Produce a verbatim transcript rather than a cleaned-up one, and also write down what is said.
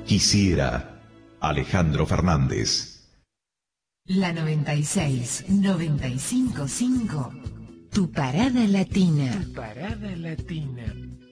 Quisiera, Alejandro Fernández. La noventa y seis, noventa y cinco punto cinco, tu parada latina. Tu parada latina.